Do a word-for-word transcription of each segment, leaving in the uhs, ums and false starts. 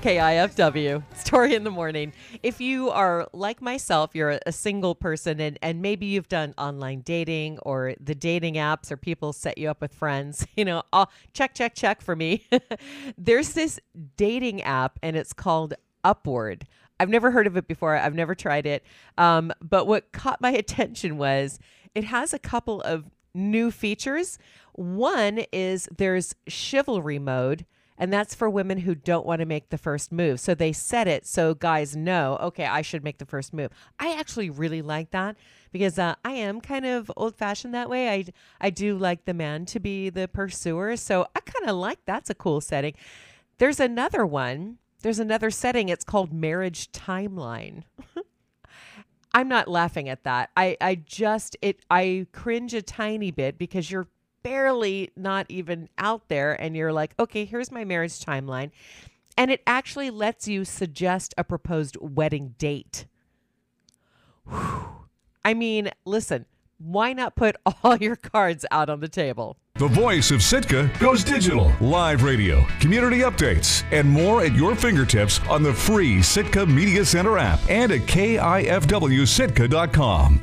K I F W, Story in the Morning. If you are like myself, you're a single person and, and maybe you've done online dating or the dating apps or people set you up with friends, you know, I'll check, check, check for me. There's this dating app and it's called Upward. I've never heard of it before. I've never tried it. Um, but what caught my attention was it has a couple of new features. One is there's chivalry mode. And that's for women who don't want to make the first move. So they set it so guys know, okay, I should make the first move. I actually really like that because uh, I am kind of old fashioned that way. I, I do like the man to be the pursuer. So I kind of like that's a cool setting. There's another one. There's another setting. It's called Marriage Timeline. I'm not laughing at that. I, I just, it, I cringe a tiny bit because you're barely not even out there and you're like, okay, here's my marriage timeline. And it actually lets you suggest a proposed wedding date. Whew. I mean, listen, why not put all your cards out on the table? The voice of Sitka goes digital. Live radio, community updates, and more at your fingertips on the free Sitka Media Center app and at K I F W Sitka dot com.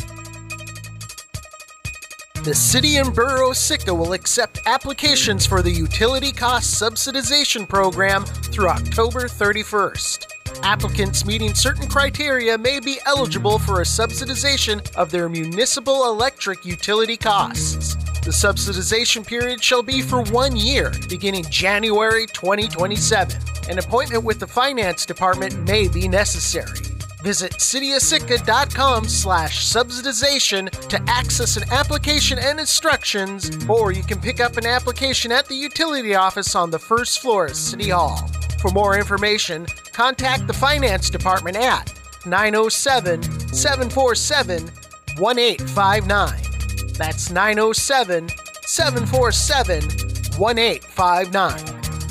The City and Borough of Sitka will accept applications for the Utility Cost Subsidization Program through October thirty-first. Applicants meeting certain criteria may be eligible for a subsidization of their municipal electric utility costs. The subsidization period shall be for one year, beginning January twenty twenty-seven. An appointment with the Finance Department may be necessary. Visit cityofsitka.com slash subsidization to access an application and instructions, or you can pick up an application at the utility office on the first floor of City Hall. For more information, contact the Finance Department at nine oh seven, seven four seven, one eight five nine. That's nine oh seven, seven four seven, one eight five nine.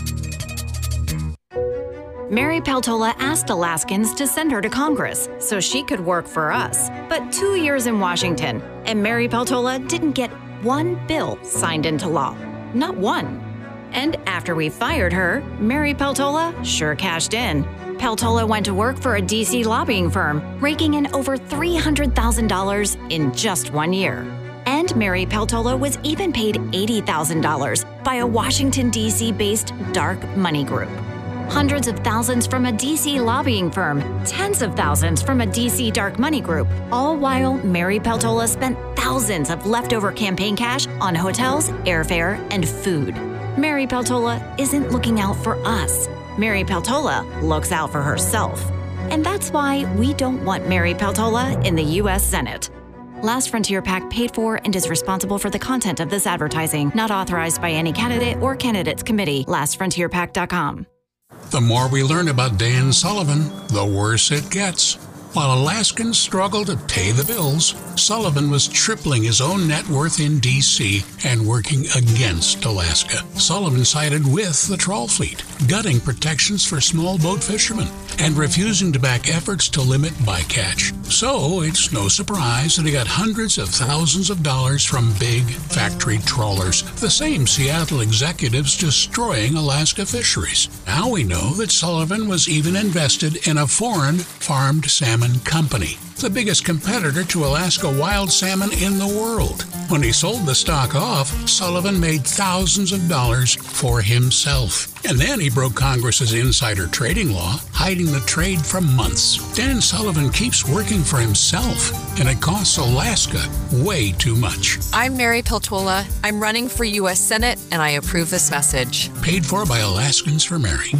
Mary Peltola asked Alaskans to send her to Congress so she could work for us. But two years in Washington, and Mary Peltola didn't get one bill signed into law. Not one. And after we fired her, Mary Peltola sure cashed in. Peltola went to work for a D C lobbying firm, raking in over three hundred thousand dollars in just one year. And Mary Peltola was even paid eighty thousand dollars by a Washington, D C-based dark money group. Hundreds of thousands from a D C lobbying firm, tens of thousands from a D C dark money group, all while Mary Peltola spent thousands of leftover campaign cash on hotels, airfare, and food. Mary Peltola isn't looking out for us. Mary Peltola looks out for herself. And that's why we don't want Mary Peltola in the U S Senate. Last Frontier PAC paid for and is responsible for the content of this advertising, not authorized by any candidate or candidates committee. last frontier pac dot com. The more we learn about Dan Sullivan, the worse it gets. While Alaskans struggle to pay the bills, Sullivan was tripling his own net worth in D C and working against Alaska. Sullivan sided with the trawl fleet, gutting protections for small boat fishermen, and refusing to back efforts to limit bycatch. So it's no surprise that he got hundreds of thousands of dollars from big factory trawlers, the same Seattle executives destroying Alaska fisheries. Now we know that Sullivan was even invested in a foreign farmed salmon company, the biggest competitor to Alaska wild salmon in the world. When he sold the stock off, Sullivan made thousands of dollars for himself. And then he broke Congress's insider trading law, hiding the trade for months. Dan Sullivan keeps working for himself, and it costs Alaska way too much. I'm Mary Peltola. I'm running for U S Senate, and I approve this message. Paid for by Alaskans for Mary.